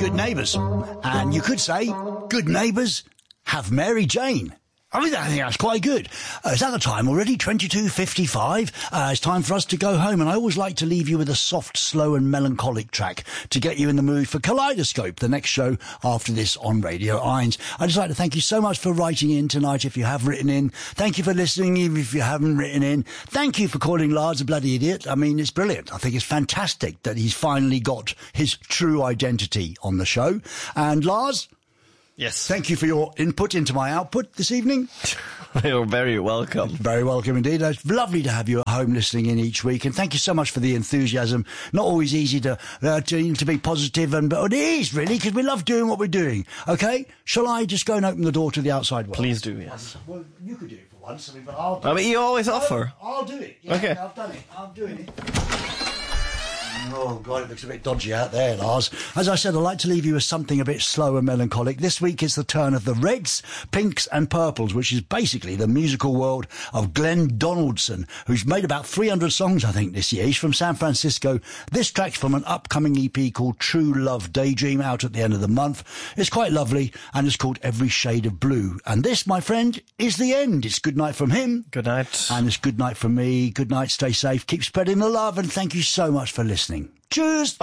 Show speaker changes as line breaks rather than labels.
Good Neighbours. And you could say, good neighbours have Mary Jane. I think that's quite good. It's at the time already, 22:55. It's time for us to go home, and I always like to leave you with a soft, slow and melancholic track to get you in the mood for Kaleidoscope, the next show after this on Radio Irons. I'd just like to thank you so much for writing in tonight if you have written in. Thank you for listening even if you haven't written in. Thank you for calling Lars a bloody idiot. I mean, it's brilliant. I think it's fantastic that he's finally got his true identity on the show. And Lars...
Yes.
Thank you for your input into my output this evening.
You're very welcome.
Very welcome indeed. It's lovely to have you at home listening in each week, and thank you so much for the enthusiasm. Not always easy to be positive, but it is really, because we love doing what we're doing. Okay, shall I just go and open the door to the outside world?
Please do, yes.
Well, you could do it for once, but I'll do
it. But you always offer.
I'll do it. Yeah,
okay.
I've done it. I'm doing it. Oh, God, it looks a bit dodgy out there, Lars. As I said, I'd like to leave you with something a bit slow and melancholic. This week is the turn of the Reds, Pinks and Purples, which is basically the musical world of Glenn Donaldson, who's made about 300 songs, I think, this year. He's from San Francisco. This track's from an upcoming EP called True Love Daydream, out at the end of the month. It's quite lovely, and it's called Every Shade of Blue. And this, my friend, is the end. It's good night from him.
Good night.
And it's good night from me. Good night, stay safe, keep spreading the love, and thank you so much for listening. Tschüss!